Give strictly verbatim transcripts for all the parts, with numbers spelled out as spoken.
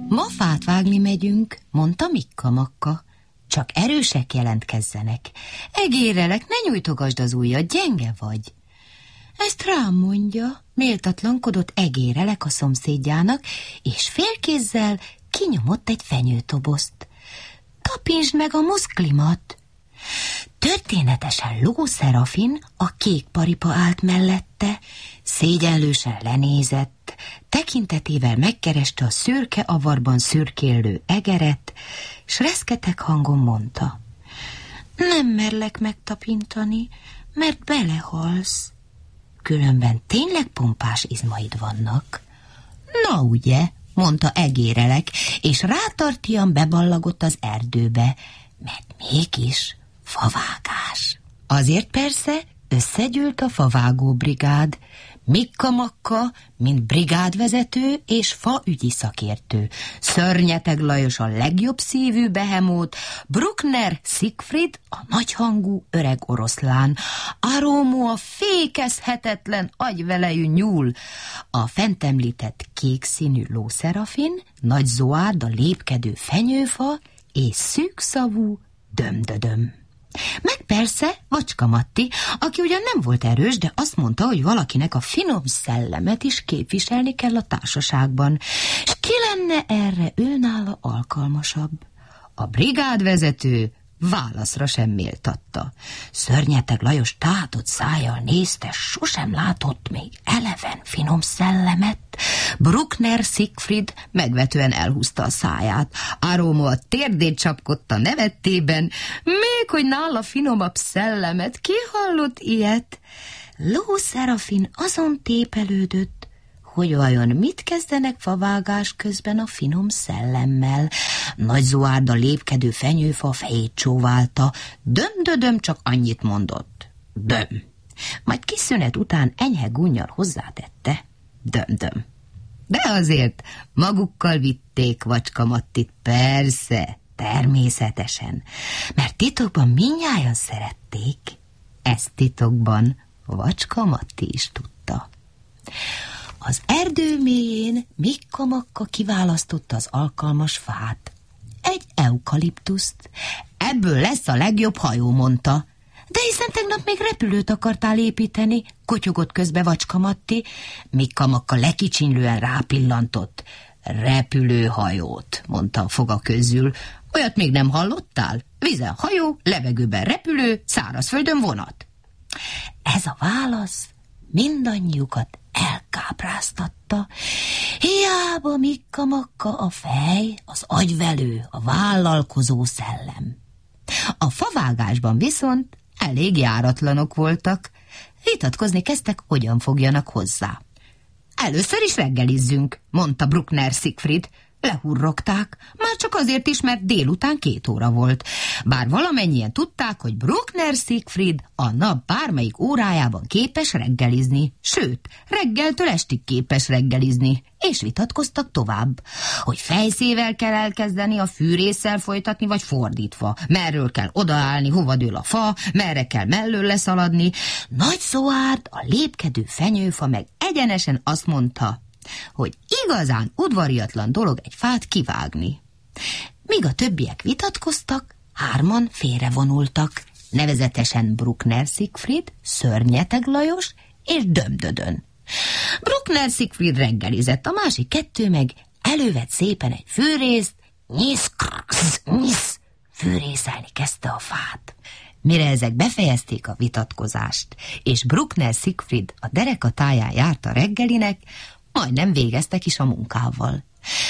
Ma fát vágni megyünk, mondta Mikka-Makka. Csak erősek jelentkezzenek. Egérrelek, ne nyújtogasd az ujjad, gyenge vagy. Ezt rám mondja, méltatlankodott Egérrelek a szomszédjának, és félkézzel kinyomott egy fenyőtobozt. Tapintsd meg a muszklimat! Történetesen Ló Szerafin, a kék paripa állt mellette, szégyenlősen lenézett, tekintetével megkereste a szürke avarban szürkélő egeret, s reszketeg hangon mondta: nem merlek megtapintani, mert belehalsz. Különben tényleg pompás izmaid vannak. Na ugye, mondta Egérrelek, és rátartian beballagott az erdőbe, mert mégis favágás. Azért persze összegyűlt a favágó brigád, Mikka-Makka, mint brigádvezető és faügyi szakértő, Szörnyeteg Lajos a legjobb szívű behemót, Bruckner Siegfried a nagyhangú öreg oroszlán, Arómó a fékezhetetlen agyvelejű nyúl, a fent említett kék színű Ló Szerafin, Nagy Zoárd a lépkedő fenyőfa és szűkszavú Dömdödöm. Meg persze Vacska Matti, aki ugyan nem volt erős, de azt mondta, hogy valakinek a finom szellemet is képviselni kell a társaságban, és ki lenne erre őnála alkalmasabb. A brigádvezető válaszra sem méltatta. Szörnyeteg Lajos tátott szájjal nézte, sosem látott még eleven finom szellemet. Bruckner Siegfried megvetően elhúzta a száját. Arómó a térdét csapkodta nevettében, még hogy nála finomabb szellemet, ki hallott ilyet? Ló Szerafin azon tépelődött, hogy vajon mit kezdenek favágás közben a finom szellemmel. Nagy Zoárd a lépkedő fenyőfa fejét csóválta, Dömdödöm csak annyit mondott: döm. Majd kis szünet után enyhe gúnnyal hozzátette: Dömdöm. De azért magukkal vitték Vacska Mattit, persze, természetesen, mert titokban mindnyájan szerették. Ezt titokban Vacska Matti is tudta. Az erdő mélyén Mikka-Makka kiválasztotta az alkalmas fát. Egy eukaliptuszt. Ebből lesz a legjobb hajó, mondta. De hiszen tegnap még repülőt akartál építeni, kotyogott közbe Vacska Matti. Mikka-Makka lekicsinlően rápillantott. Repülőhajót, mondta a foga közül. Olyat még nem hallottál? Vízen hajó, levegőben repülő, szárazföldön vonat. Ez a válasz mindannyiukat elkápráztatta. Hiába Mikka-Makka a fej, az agyvelő, a vállalkozó szellem. A favágásban viszont elég járatlanok voltak. Vitatkozni kezdtek, hogyan fogjanak hozzá. Először is reggelizzünk, mondta Bruckner Siegfried. Lehurrogták, már csak azért is, mert délután két óra volt. Bár valamennyien tudták, hogy Bruckner Siegfried a nap bármelyik órájában képes reggelizni, sőt, reggeltől estig képes reggelizni, és vitatkoztak tovább, hogy fejszével kell elkezdeni, a fűrésszel folytatni, vagy fordítva, merről kell odaállni, hova dől a fa, merre kell mellől leszaladni. Nagy Zoárd, a lépkedő fenyőfa meg egyenesen azt mondta, hogy igazán udvariatlan dolog egy fát kivágni. Míg a többiek vitatkoztak, hárman félrevonultak, nevezetesen Bruckner Siegfried, Szörnyeteg Lajos és Dömdödön. Bruckner Siegfried reggelizett, a másik kettő meg elővett szépen egy fűrészt, nyisz, krsz, nyisz, fűrészelni kezdte a fát. Mire ezek befejezték a vitatkozást, és Bruckner Siegfried a dereka táján járt a reggelinek, majdnem végeztek is a munkával.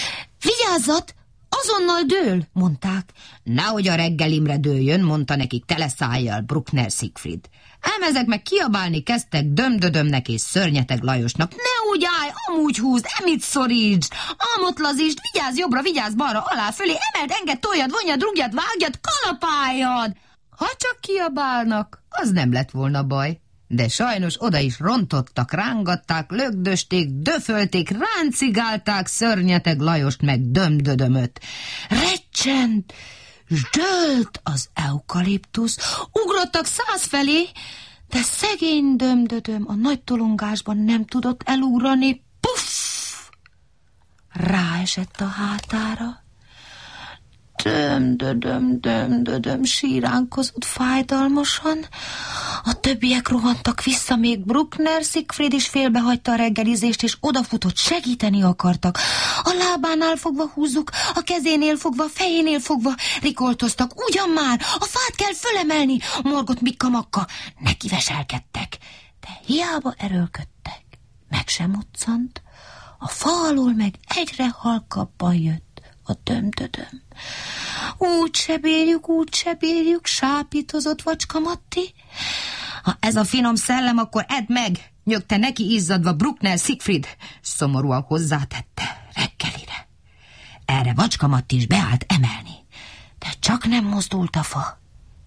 Vigyázzat, azonnal dől, mondták. Nehogy a reggelimre dőljön, mondta nekik tele szájjal Bruckner Siegfried. Ám ezek meg kiabálni kezdtek Dömdödömnek és Szörnyeteg Lajosnak. Ne úgy állj, amúgy húzd, emit szorítsd, amot lazítsd, vigyázz jobbra, vigyázz balra, alá, fölé, emeld, engedd, toljad, vonjad, rúgjad, vágjad, kalapáljad. Ha csak kiabálnak, az nem lett volna baj. De sajnos oda is rontottak, rángatták, lögdösték, döfölték, ráncigálták Szörnyeteg Lajost meg Dömdödömöt. Recsent, s dőlt az eukaliptusz, ugrottak száz felé, de szegény Dömdödöm a nagy tolongásban nem tudott elugrani. Puff! Rá ráesett a hátára. Döm-dödöm, döm-dödöm, síránkozott fájdalmasan. A többiek rohantak vissza, még Bruckner Siegfried is félbehagyta a reggelizést, és odafutott, segíteni akartak. A lábánál fogva húzzuk, a kezénél fogva, a fejénél fogva rikoltoztak. Ugyan már, a fát kell fölemelni, morgott Mikka-Makka. Neki veselkedtek, de hiába erőlködtek, meg sem moccant. A fa alól meg egyre halkabban jött a döm-dödöm. Úgy se bírjuk, úgy se bírjuk, sápítozott Vacska Matti. Ha ez a finom szellem, akkor edd meg, nyögte neki izzadva Bruckner Siegfried, szomorúan hozzátette reggelire. Erre Vacska Matti is beállt emelni, de csak nem mozdult a fa.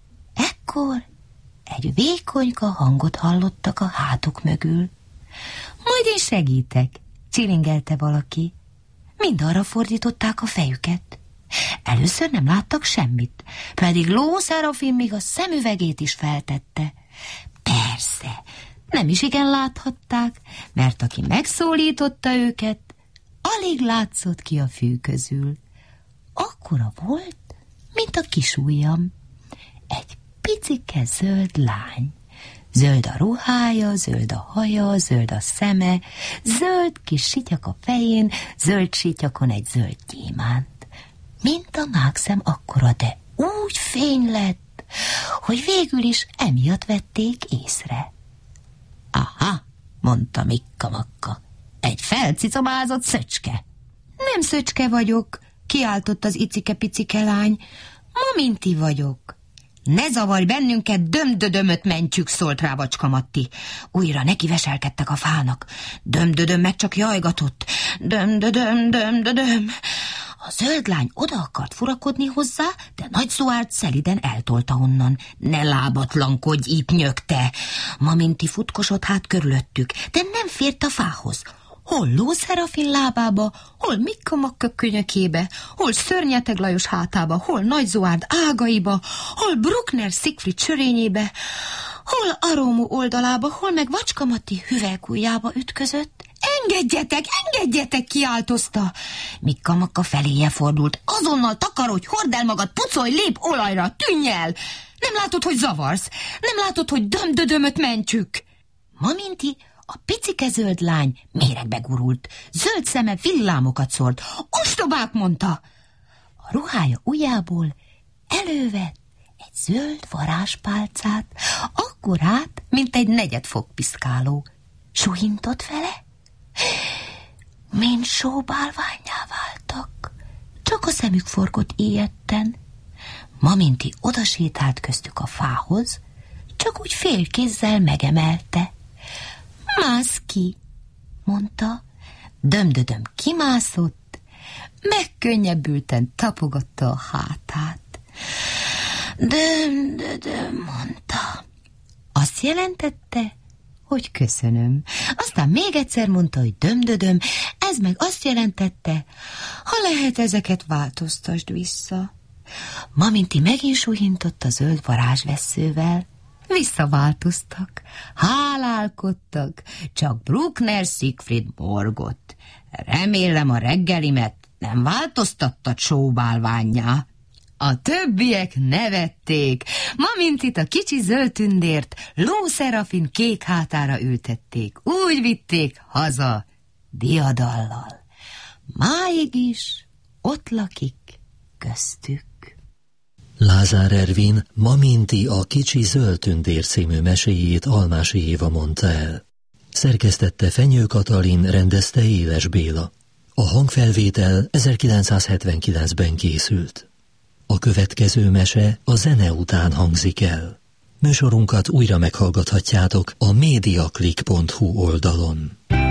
Ekkor egy vékonyka hangot hallottak a hátuk mögül. Majd én segítek, csilingelte valaki. Mind arra fordították a fejüket. Először nem láttak semmit, pedig Ló Szerafin még a szemüvegét is feltette. Persze, nem is igen láthatták, mert aki megszólította őket, alig látszott ki a fű közül. Akkora volt, mint a kisujjam. Egy picike zöld lány. Zöld a ruhája, zöld a haja, zöld a szeme, zöld kis sityak a fején, zöld sityakon egy zöld gyémánt. Mint a mákszem akkora, de úgy fény lett, hogy végül is emiatt vették észre. Aha, mondta Mikka-Makka, egy felcicomázott szöcske. Nem szöcske vagyok, kiáltott az icike-picike lány. Maminti vagyok. Ne zavarj bennünket, dömdödömöt mentjük, szólt rá Vacska Matti. Újra neki veselkedtek a fának. Dömdödöm meg csak jajgatott. Dömdödöm, dömdödöm. A zöld lány oda akart furakodni hozzá, de Nagy Zoárd szeliden eltolta onnan. Ne lábatlankodj itt, nyögte. Maminti futkosott hát körülöttük, de nem fért a fához. Hol Ló Szerafin lábába, hol Mikka-Makka könyökébe, hol Szörnyeteg Lajos hátába, hol Nagy Zoárd ágaiba, hol Bruckner Siegfried sörényébe, hol Arómú oldalába, hol meg Vacska Matti hüvelykujjába ütközött. Engedjetek, engedjetek, kiáltozta. Mikka-Makka feléje fordult. Azonnal takarodj, hordd el magad, pucolj, lép olajra, tűnj el! Nem látod, hogy zavarsz? Nem látod, hogy dömdödömöt mentjük? Maminti, a picike zöld lány méregbe gurult. Zöld szeme villámokat szórt. Ostobák, mondta. A ruhája ujjából elővett egy zöld varázspálcát, akkorát, mint egy negyedfok piszkáló. Suhintott vele? Mint sóbálvánnyá váltak. Csak a szemük forgott ijedten. Maminti odasétált köztük a fához, csak úgy félkézzel megemelte. Mász ki, mondta. Dömdödöm kimászott, megkönnyebbülten tapogatta a hátát. Dömdödöm, mondta. Azt jelentette, hogy köszönöm. Aztán még egyszer mondta, hogy dömdödöm, ez meg azt jelentette, ha lehet, ezeket változtasd vissza. Maminti megint suhintott a zöld varázsvesszővel. Visszaváltoztak, hálálkodtak, csak Bruckner Siegfried morgott. Remélem a reggelimet nem változtattad sóbálvánnyá. A többiek nevették. Mamintit a kicsi zöld tündért Ló Szerafin kék hátára ültették. Úgy vitték haza, diadallal. Máig is ott lakik köztük. Lázár Ervin Maminti a kicsi zöld tündér című meséjét Almási Éva mondta el. Szerkesztette Fenyő Katalin, rendezte Éles Béla. A hangfelvétel ezerkilencszázhetvenkilencben készült. A következő mese a zene után hangzik el. Műsorunkat újra meghallgathatjátok a mediaclick pont hu oldalon.